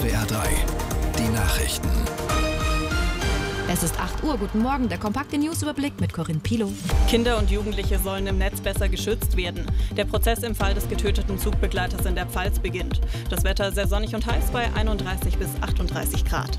SWR 3, die Nachrichten. Es ist 8 Uhr. Guten Morgen, der kompakte Newsüberblick mit Corinne Pilow. Kinder und Jugendliche sollen im Netz besser geschützt werden. Der Prozess im Fall des getöteten Zugbegleiters in der Pfalz beginnt. Das Wetter sehr sonnig und heiß bei 31 bis 38 Grad.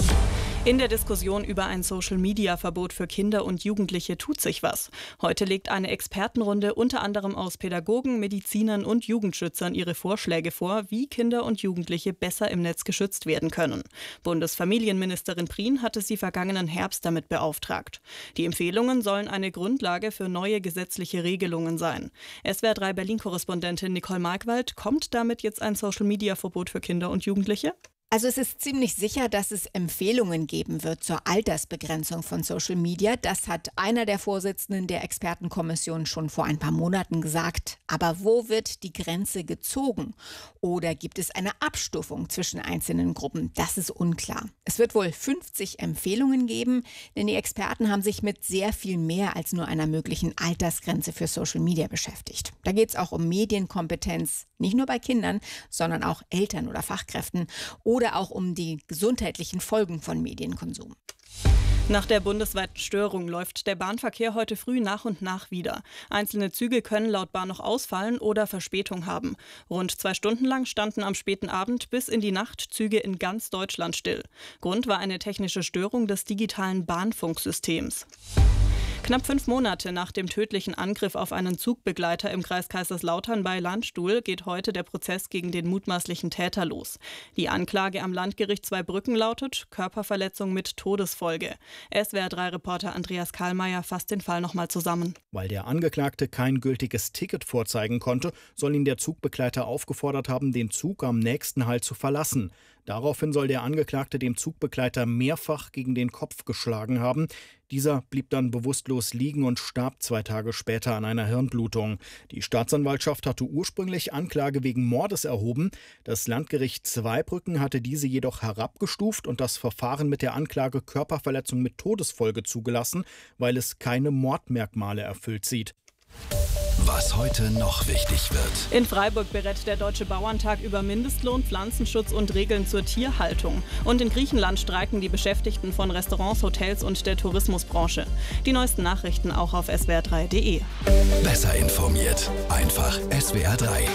In der Diskussion über ein Social-Media-Verbot für Kinder und Jugendliche tut sich was. Heute legt eine Expertenrunde unter anderem aus Pädagogen, Medizinern und Jugendschützern ihre Vorschläge vor, wie Kinder und Jugendliche besser im Netz geschützt werden können. Bundesfamilienministerin Prien hatte sie vergangenen Herbst damit beauftragt. Die Empfehlungen sollen eine Grundlage für neue gesetzliche Regelungen sein. SWR 3 Berlin-Korrespondentin Nicole Markwald, kommt damit jetzt ein Social-Media-Verbot für Kinder und Jugendliche? Also es ist ziemlich sicher, dass es Empfehlungen geben wird zur Altersbegrenzung von Social Media. Das hat einer der Vorsitzenden der Expertenkommission schon vor ein paar Monaten gesagt. Aber wo wird die Grenze gezogen? Oder gibt es eine Abstufung zwischen einzelnen Gruppen? Das ist unklar. Es wird wohl 50 Empfehlungen geben, denn die Experten haben sich mit sehr viel mehr als nur einer möglichen Altersgrenze für Social Media beschäftigt. Da geht es auch um Medienkompetenz, nicht nur bei Kindern, sondern auch Eltern oder Fachkräften oder auch um die gesundheitlichen Folgen von Medienkonsum. Nach der bundesweiten Störung läuft der Bahnverkehr heute früh nach und nach wieder. Einzelne Züge können laut Bahn noch ausfallen oder Verspätung haben. Rund 2 Stunden lang standen am späten Abend bis in die Nacht Züge in ganz Deutschland still. Grund war eine technische Störung des digitalen Bahnfunksystems. Knapp 5 Monate nach dem tödlichen Angriff auf einen Zugbegleiter im Kreis Kaiserslautern bei Landstuhl geht heute der Prozess gegen den mutmaßlichen Täter los. Die Anklage am Landgericht Zweibrücken lautet Körperverletzung mit Todesfolge. SWR3-Reporter Andreas Karlmeier fasst den Fall nochmal zusammen. Weil der Angeklagte kein gültiges Ticket vorzeigen konnte, soll ihn der Zugbegleiter aufgefordert haben, den Zug am nächsten Halt zu verlassen. Daraufhin soll der Angeklagte dem Zugbegleiter mehrfach gegen den Kopf geschlagen haben. Dieser blieb dann bewusstlos liegen und starb 2 Tage später an einer Hirnblutung. Die Staatsanwaltschaft hatte ursprünglich Anklage wegen Mordes erhoben. Das Landgericht Zweibrücken hatte diese jedoch herabgestuft und das Verfahren mit der Anklage Körperverletzung mit Todesfolge zugelassen, weil es keine Mordmerkmale erfüllt sieht. Was heute noch wichtig wird. In Freiburg berät der Deutsche Bauerntag über Mindestlohn, Pflanzenschutz und Regeln zur Tierhaltung. Und in Griechenland streiken die Beschäftigten von Restaurants, Hotels und der Tourismusbranche. Die neuesten Nachrichten auch auf swr3.de. Besser informiert. Einfach SWR 3.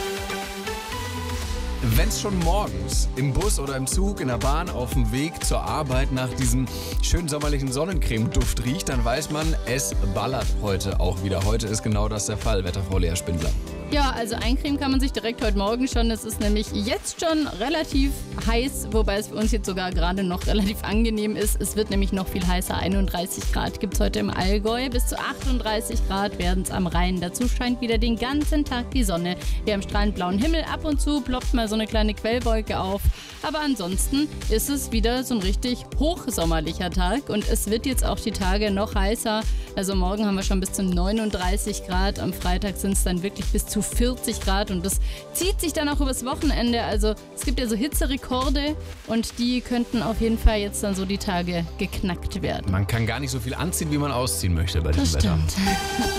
Wenn es schon morgens im Bus oder im Zug, in der Bahn auf dem Weg zur Arbeit nach diesem schönen sommerlichen Sonnencremeduft riecht, dann weiß man, es ballert heute auch wieder. Heute ist genau das der Fall, Wetterfrau Lea Spindler. Ja, also eincremen kann man sich direkt heute Morgen schon. Es ist nämlich jetzt schon relativ heiß, wobei es für uns jetzt sogar gerade noch relativ angenehm ist. Es wird nämlich noch viel heißer. 31 Grad gibt es heute im Allgäu. Bis zu 38 Grad werden es am Rhein. Dazu scheint wieder den ganzen Tag die Sonne. Wir haben strahlend blauen Himmel. Ab und zu ploppt mal so eine kleine Quellwolke auf. Aber ansonsten ist es wieder so ein richtig hochsommerlicher Tag. Und es wird jetzt auch die Tage noch heißer. Also morgen haben wir schon bis zu 39 Grad. Am Freitag sind es dann wirklich bis zu 40 Grad und das zieht sich dann auch übers Wochenende. Also es gibt ja so Hitzerekorde und die könnten auf jeden Fall jetzt dann so die Tage geknackt werden. Man kann gar nicht so viel anziehen, wie man ausziehen möchte bei diesem Wetter. Das stimmt.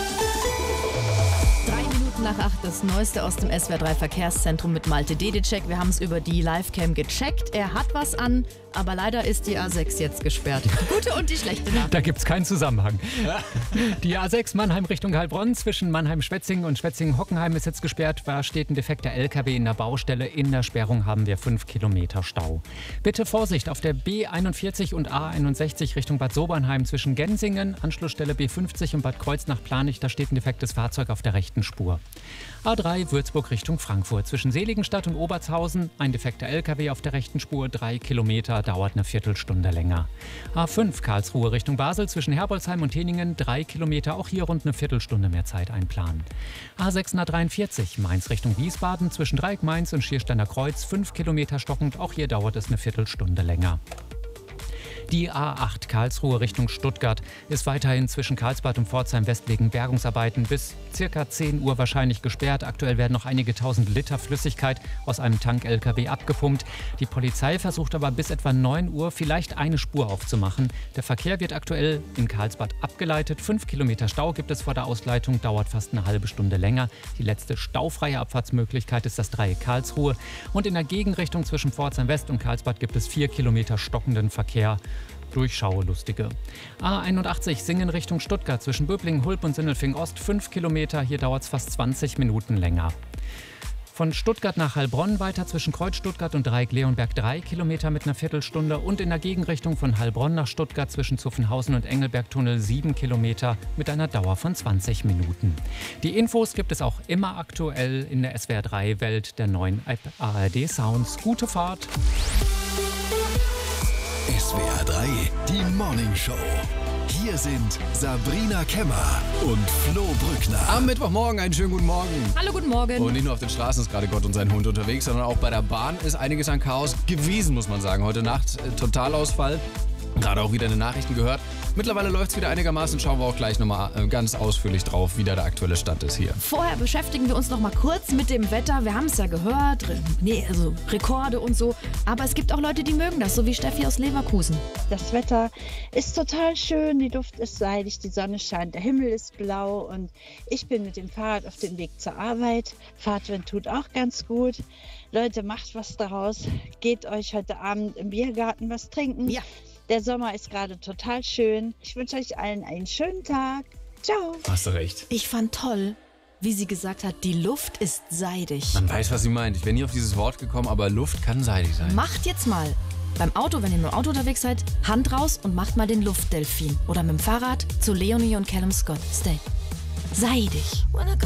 3 Minuten nach 8, das Neueste aus dem SWR 3 Verkehrszentrum mit Malte Dedicek. Wir haben es über die Livecam gecheckt. Er hat was an, aber leider ist die A6 jetzt gesperrt. Die gute und die schlechte Nachricht. Da gibt es keinen Zusammenhang. Die A6 Mannheim Richtung Heilbronn zwischen Mannheim-Schwetzingen und Schwetzingen-Hockenheim ist jetzt gesperrt. Da steht ein defekter LKW in der Baustelle. In der Sperrung haben wir 5 Kilometer Stau. Bitte Vorsicht auf der B41 und A61 Richtung Bad Sobernheim zwischen Gensingen, Anschlussstelle B50 und Bad Kreuznach-Planich. Da steht ein defektes Fahrzeug auf der rechten Spur. A3 Würzburg Richtung Frankfurt zwischen Seligenstadt und Obertshausen. Ein defekter LKW auf der rechten Spur, 3 Kilometer, dauert eine Viertelstunde länger. A5 Karlsruhe Richtung Basel zwischen Herbolzheim und Heningen, 3 Kilometer, auch hier rund eine Viertelstunde mehr Zeit einplanen. A643 Mainz Richtung Wiesbaden zwischen Dreieck Mainz und Schiersteiner Kreuz, 5 Kilometer stockend, auch hier dauert es eine Viertelstunde länger. Die A8 Karlsruhe Richtung Stuttgart ist weiterhin zwischen Karlsbad und Pforzheim West wegen Bergungsarbeiten bis ca. 10 Uhr wahrscheinlich gesperrt. Aktuell werden noch einige tausend Liter Flüssigkeit aus einem Tank-LKW abgepumpt. Die Polizei versucht aber bis etwa 9 Uhr vielleicht eine Spur aufzumachen. Der Verkehr wird aktuell in Karlsbad abgeleitet. 5 Kilometer Stau gibt es vor der Ausleitung, dauert fast eine halbe Stunde länger. Die letzte staufreie Abfahrtsmöglichkeit ist das Dreieck Karlsruhe. Und in der Gegenrichtung zwischen Pforzheim West und Karlsbad gibt es 4 Kilometer stockenden Verkehr. Durchschaulustige. A81 Singen Richtung Stuttgart zwischen Böblingen, Hulb und Sindelfingen Ost 5 Kilometer. Hier dauert es fast 20 Minuten länger. Von Stuttgart nach Heilbronn weiter zwischen Kreuz Stuttgart und Dreieck Leonberg 3 Kilometer mit einer Viertelstunde und in der Gegenrichtung von Heilbronn nach Stuttgart zwischen Zuffenhausen und Engelbergtunnel 7 Kilometer mit einer Dauer von 20 Minuten. Die Infos gibt es auch immer aktuell in der SWR3 Welt der neuen App ARD Sounds. Gute Fahrt! SWR 3, die Morning Show. Hier sind Sabrina Kemmer und Flo Brückner. Am Mittwochmorgen einen schönen guten Morgen. Hallo, guten Morgen. Und nicht nur auf den Straßen ist gerade Gott und sein Hund unterwegs, sondern auch bei der Bahn ist einiges an Chaos gewesen, muss man sagen. Heute Nacht Totalausfall. Gerade auch wieder in den Nachrichten gehört. Mittlerweile läuft es wieder einigermaßen. Schauen wir auch gleich nochmal ganz ausführlich drauf, wie da der aktuelle Stand ist hier. Vorher beschäftigen wir uns noch mal kurz mit dem Wetter. Wir haben es ja gehört, also Rekorde und so. Aber es gibt auch Leute, die mögen das, so wie Steffi aus Leverkusen. Das Wetter ist total schön, die Luft ist seidig, die Sonne scheint, der Himmel ist blau und ich bin mit dem Fahrrad auf dem Weg zur Arbeit. Fahrtwind tut auch ganz gut. Leute, macht was daraus. Geht euch heute Abend im Biergarten was trinken. Ja. Der Sommer ist gerade total schön. Ich wünsche euch allen einen schönen Tag. Ciao. Hast du recht. Ich fand toll, wie sie gesagt hat, die Luft ist seidig. Man weiß, was sie meint. Ich wäre nie auf dieses Wort gekommen, aber Luft kann seidig sein. Macht jetzt mal beim Auto, wenn ihr mit dem Auto unterwegs seid, Hand raus und macht mal den Luftdelfin. Oder mit dem Fahrrad zu Leonie und Callum Scott. Stay. Seidig.